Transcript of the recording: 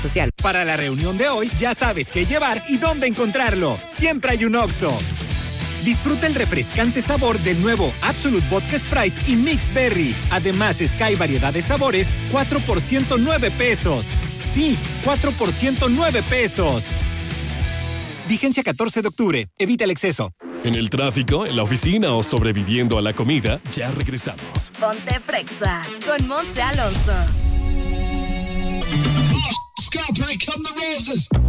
social. Para la reunión de hoy, ya sabes qué llevar y dónde encontrarlo. Siempre hay un Oxxo. Disfruta el refrescante sabor del nuevo Absolut Vodka Sprite y Mix Berry. Además, Sky variedad de sabores, 4 por 109 pesos. Sí, 4 por 109 pesos. Vigencia 14 de octubre. Evita el exceso. En el tráfico, en la oficina o sobreviviendo a la comida, ya regresamos. Ponte Frexa con Monse Alonso.